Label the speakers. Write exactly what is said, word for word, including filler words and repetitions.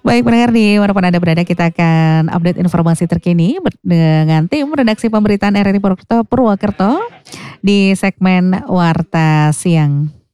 Speaker 1: Baik pendengar dimanapun Anda berada kita akan update informasi terkini ber dengan tim redaksi pemberitaan R R I Purwokerto Purwokerto di segmen Warta Siang.